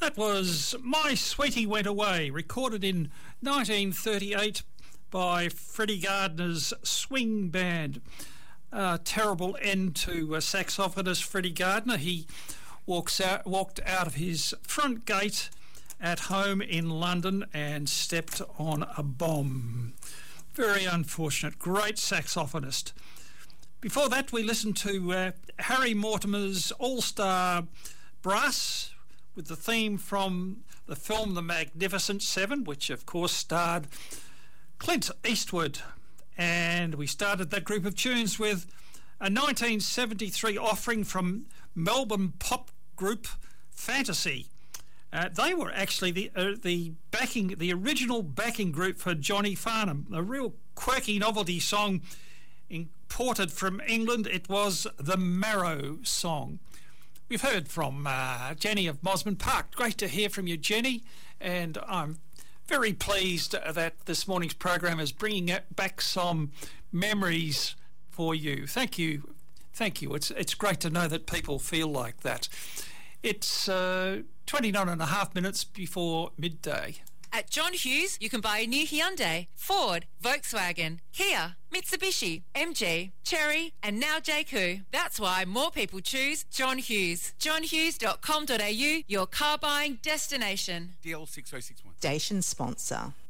That was My Sweetie Went Away, recorded in 1938 by Freddie Gardner's Swing Band. Terrible end to saxophonist Freddie Gardner. He walked out of his front gate at home in London and stepped on a bomb. Very unfortunate. Great saxophonist. Before that, we listened to Harry Mortimer's All-Star Brass with the theme from the film The Magnificent Seven, which of course starred Clint Eastwood. And we started that group of tunes with a 1973 offering from Melbourne pop group Fantasy. They were actually the original backing group for Johnny Farnham, a real quirky novelty song imported from England. It was the Marrow song. We've heard from Jenny of Mosman Park. Great to hear from you, Jenny, and I'm very pleased that this morning's program is bringing back some memories for you. Thank you. It's great to know that people feel like that. It's 29 and a half minutes before midday. At John Hughes, you can buy a new Hyundai, Ford, Volkswagen, Kia, Mitsubishi, MG, Chery, and now JQ. That's why more people choose John Hughes. johnhughes.com.au, your car buying destination. DL6061. Station sponsor.